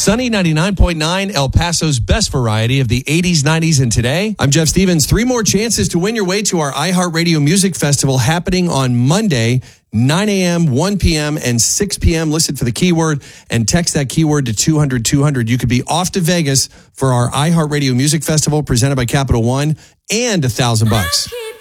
Sunny 99.9, El Paso's best variety of the 80s, 90s, and today. I'm Jeff Stevens. 3 more chances to win your way to our iHeartRadio Music Festival happening on Monday, 9 a.m., 1 p.m., and 6 p.m. Listen for the keyword and text that keyword to 200-200. You could be off to Vegas for our iHeartRadio Music Festival presented by Capital One and $1,000.